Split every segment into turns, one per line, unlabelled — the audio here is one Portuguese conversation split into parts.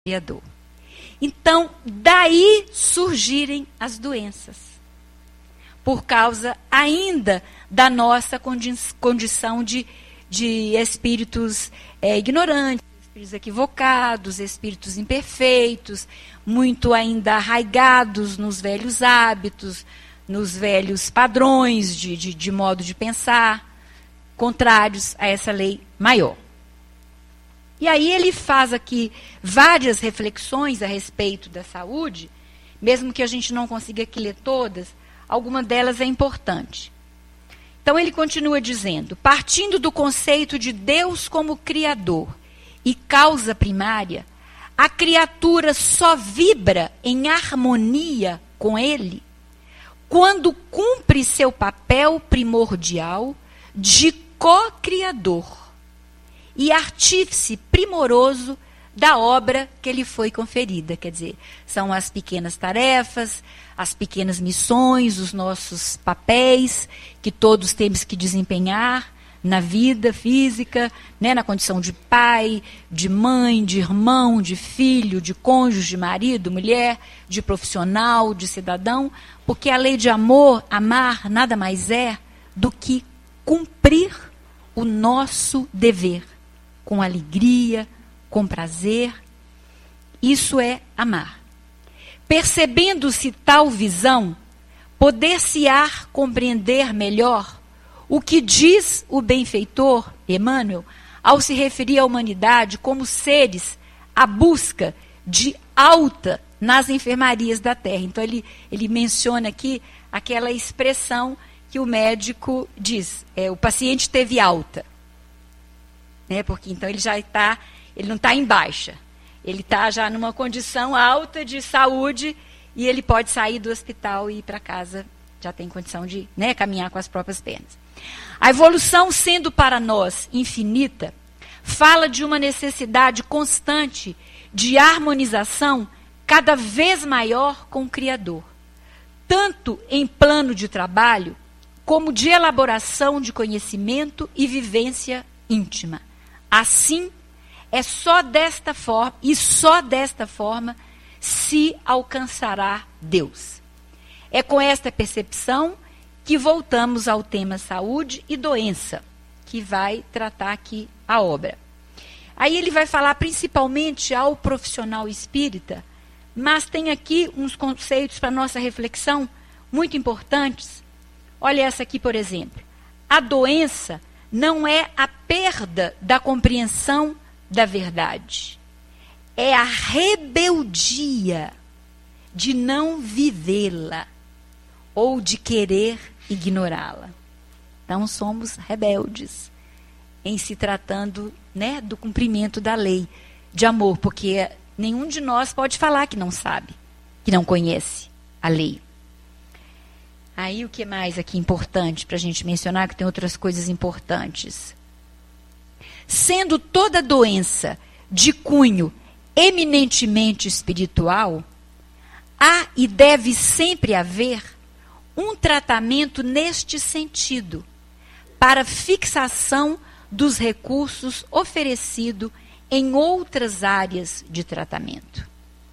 Criador. Então, daí surgirem as doenças. Por causa ainda da nossa condição de espíritos ignorantes, espíritos equivocados, espíritos imperfeitos, muito ainda arraigados nos velhos hábitos, nos velhos padrões de modo de pensar, contrários a essa lei maior. E aí ele faz aqui várias reflexões a respeito da saúde, mesmo que a gente não consiga aqui ler todas, alguma delas é importante. Então ele continua dizendo, partindo do conceito de Deus como Criador e causa primária, a criatura só vibra em harmonia com ele quando cumpre seu papel primordial de co-criador e artífice primoroso da obra que lhe foi conferida. Quer dizer, são as pequenas tarefas, as pequenas missões, os nossos papéis que todos temos que desempenhar na vida física, né, na condição de pai, de mãe, de irmão, de filho, de cônjuge, de marido, mulher, de profissional, de cidadão, porque a lei de amor, amar, nada mais é do que cumprir o nosso dever, com alegria, com prazer. Isso é amar. Percebendo-se tal visão, poder-se-á compreender melhor o que diz o benfeitor Emmanuel ao se referir à humanidade como seres à busca de alta nas enfermarias da terra. Então ele menciona aqui aquela expressão que o médico diz, o paciente teve alta. Né, porque então ele não está em baixa, ele está já numa condição alta de saúde e ele pode sair do hospital e ir para casa, já tem condição de, né, caminhar com as próprias pernas. A evolução, sendo para nós infinita, fala de uma necessidade constante de harmonização cada vez maior com o Criador, tanto em plano de trabalho como de elaboração de conhecimento e vivência íntima. Assim, é só desta forma, e só desta forma, se alcançará Deus. É com esta percepção que voltamos ao tema saúde e doença, que vai tratar aqui a obra. Aí ele vai falar principalmente ao profissional espírita, mas tem aqui uns conceitos para nossa reflexão muito importantes. Olha essa aqui, por exemplo. A doença não é a perda da compreensão da verdade. É a rebeldia de não vivê-la ou de querer ignorá-la. Então somos rebeldes em se tratando, né, do cumprimento da lei de amor, porque nenhum de nós pode falar que não sabe, que não conhece a lei. Aí o que mais aqui importante para a gente mencionar, que tem outras coisas importantes. Sendo toda doença de cunho eminentemente espiritual, há e deve sempre haver um tratamento neste sentido, para fixação dos recursos oferecidos em outras áreas de tratamento.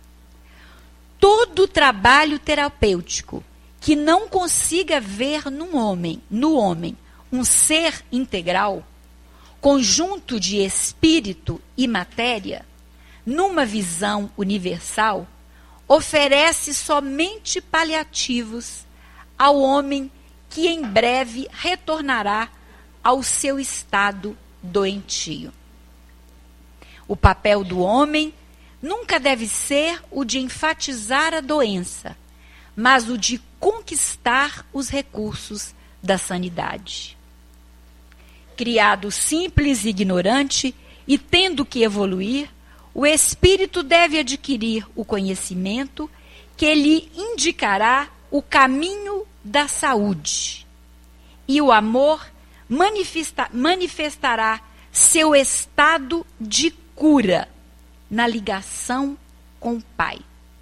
Todo trabalho terapêutico que não consiga ver no homem um ser integral, conjunto de espírito e matéria, numa visão universal, oferece somente paliativos ao homem que em breve retornará ao seu estado doentio. O papel do homem nunca deve ser o de enfatizar a doença, mas o de conquistar os recursos da sanidade. Criado simples e ignorante e tendo que evoluir, o espírito deve adquirir o conhecimento que lhe indicará o caminho da saúde. E o amor manifestará seu estado de cura na ligação com o Pai.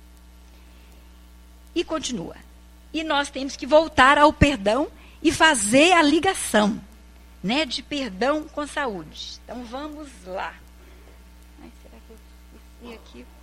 E continua. E nós temos que voltar ao perdão e fazer a ligação, né, de perdão com saúde. Então vamos lá. Ai, será que eu esqueci aqui?